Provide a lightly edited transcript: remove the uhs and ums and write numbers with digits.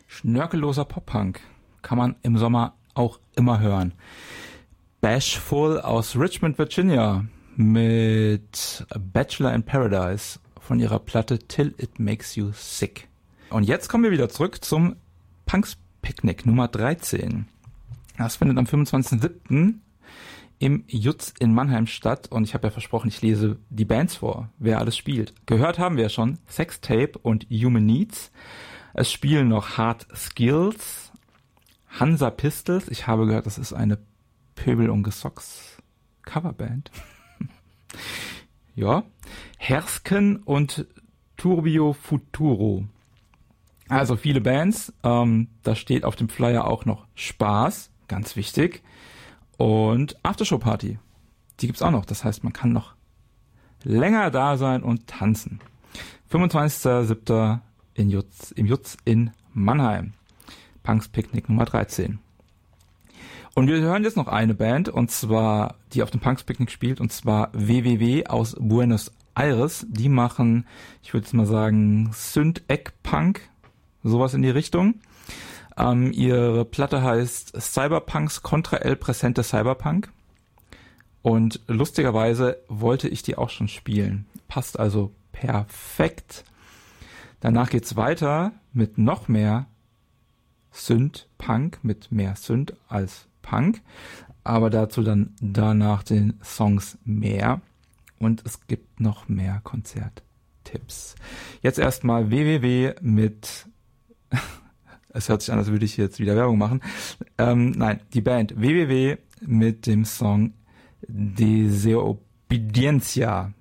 Schnörkelloser Pop-Punk kann man im Sommer auch immer hören. Bashful aus Richmond, Virginia mit Bachelor in Paradise von ihrer Platte Till It Makes You Sick. Und jetzt kommen wir wieder zurück zum Punks Picknick Nummer 13. Das findet am 25.07. im Jutz in Mannheim statt und ich habe ja versprochen, ich lese die Bands vor, wer alles spielt. Gehört haben wir schon Sextape und Human Needs. Es spielen noch Hard Skills, Hansa Pistols. Ich habe gehört, das ist eine Pöbel und Gesocks Coverband. Ja. Hersken und Turbio Futuro. Also viele Bands. Da steht auf dem Flyer auch noch Spaß, ganz wichtig. Und Aftershow-Party. Die gibt's auch noch. Das heißt, man kann noch länger da sein und tanzen. 25.07. im Jutz in Mannheim. Punks Picknick Nummer 13. Und wir hören jetzt noch eine Band, und zwar, die auf dem Punks Picknick spielt, und zwar WWW aus Buenos Aires. Die machen, ich würde jetzt mal sagen, Synth-Egg-Punk, sowas in die Richtung. Ihre Platte heißt Cyberpunks Contra El Presente Cyberpunk. Und lustigerweise wollte ich die auch schon spielen. Passt also perfekt. Danach geht's weiter mit noch mehr Synth-Punk, mit mehr Synth als Punk. Aber dazu dann danach den Songs mehr. Und es gibt noch mehr Konzerttipps. Jetzt erstmal WWW mit... Es hört sich an, als würde ich jetzt wieder Werbung machen. Nein, die Band WWW mit dem Song Desobediencia.